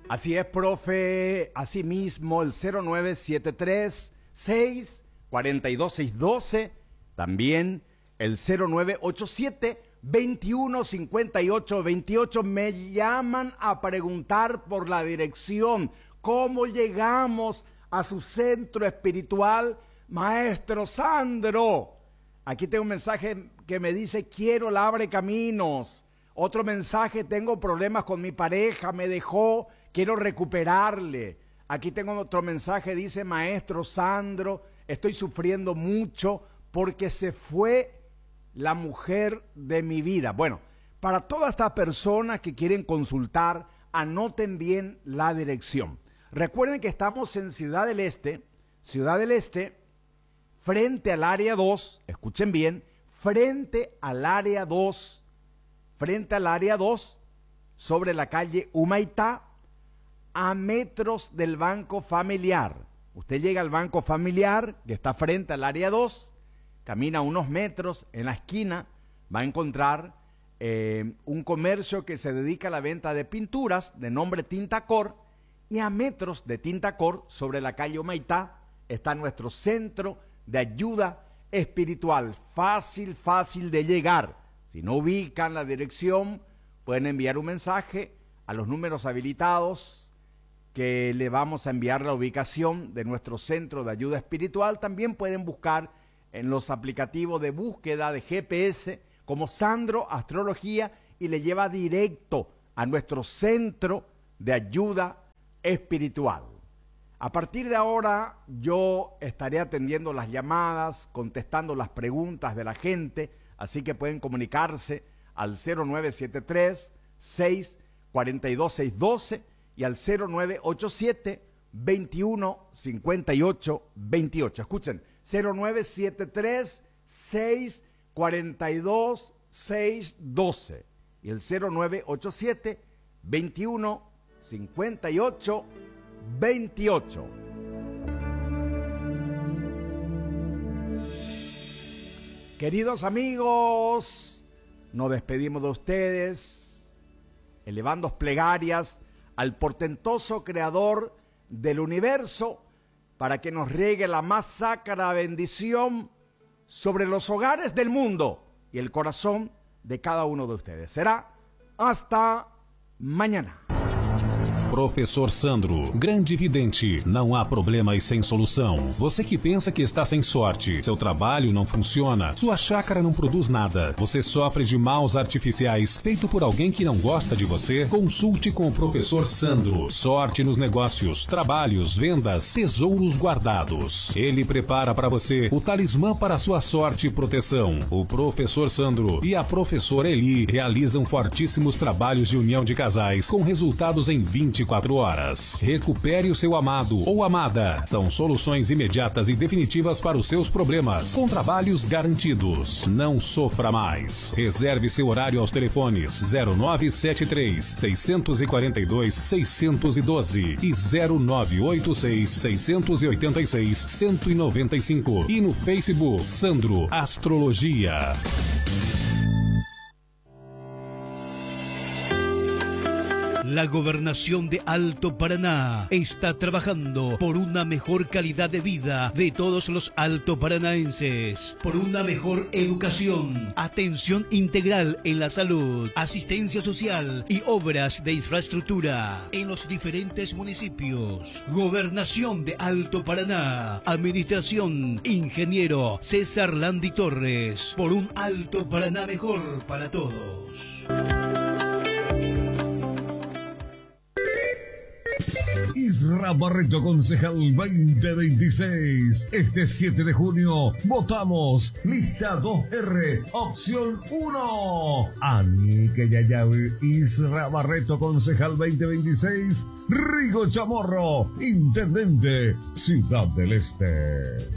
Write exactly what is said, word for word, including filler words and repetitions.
Así es, profe. Asimismo, el cero nueve siete tres, seis cuatro dos, seis uno dos. También el cero nueve ocho siete, veintiuno cincuenta y ocho veintiocho. Me llaman a preguntar por la dirección. ¿Cómo llegamos a su centro espiritual, Maestro Sandro? Aquí tengo un mensaje que me dice: quiero la Abre Caminos. Otro mensaje: tengo problemas con mi pareja, me dejó, quiero recuperarle. Aquí tengo otro mensaje, dice: Maestro Sandro, estoy sufriendo mucho porque se fue la mujer de mi vida. Bueno, para todas estas personas que quieren consultar, anoten bien la dirección. Recuerden que estamos en Ciudad del Este, Ciudad del Este, frente al área dos, escuchen bien, frente al área dos, frente al área dos, sobre la calle Humaitá, a metros del Banco Familiar. Usted llega al Banco Familiar, que está frente al área dos, camina unos metros, en la esquina va a encontrar eh, un comercio que se dedica a la venta de pinturas de nombre Tintacor, y a metros de Tintacor, sobre la calle Humaitá, está nuestro centro de ayuda espiritual. Fácil, fácil de llegar. Si no ubican la dirección, pueden enviar un mensaje a los números habilitados que le vamos a enviar la ubicación de nuestro centro de ayuda espiritual. También pueden buscar en los aplicativos de búsqueda de G P S como Sandro Astrología y le lleva directo a nuestro centro de ayuda espiritual. A partir de ahora yo estaré atendiendo las llamadas, contestando las preguntas de la gente, así que pueden comunicarse al cero nueve siete tres, seis cuatro dos, seis uno dos y al cero nueve ocho siete, veintiuno cincuenta y ocho veintiocho. Escuchen, cero nueve siete tres, seis cuatro dos, seis uno dos y el cero nueve ocho siete, veintiuno cincuenta y ocho veintiocho. Queridos amigos, nos despedimos de ustedes, elevando plegarias al portentoso creador del universo para que nos riegue la más sacra bendición sobre los hogares del mundo y el corazón de cada uno de ustedes. Será hasta mañana. Professor Sandro, grande vidente, não há problemas sem solução. Você que pensa que está sem sorte, seu trabalho não funciona, sua chácara não produz nada, você sofre de maus artificiais feito por alguém que não gosta de você, consulte com o Professor Sandro. Sorte nos negócios, trabalhos, vendas, tesouros guardados. Ele prepara para você o talismã para sua sorte e proteção. O Professor Sandro e a Professora Eli realizam fortíssimos trabalhos de união de casais com resultados em vinte e quatro horas. Recupere o seu amado ou amada. São soluções imediatas e definitivas para os seus problemas, com trabalhos garantidos. Não sofra mais. Reserve seu horário aos telefones zero nove sete três, seis quatro dois, seis um dois e zero nove oito seis, seis oito seis, um nove cinco e no Facebook Sandro Astrologia. La Gobernación de Alto Paraná está trabajando por una mejor calidad de vida de todos los altoparanaenses, por una mejor educación, atención integral en la salud, asistencia social y obras de infraestructura en los diferentes municipios. Gobernación de Alto Paraná, Administración Ingeniero César Landi Torres, por un Alto Paraná mejor para todos. Isra Barreto, concejal veinte veintiséis. Este siete de junio votamos lista dos R, opción uno. Anique Yayaui, Isra Barreto, concejal veinte veintiséis. Rigo Chamorro, intendente, Ciudad del Este.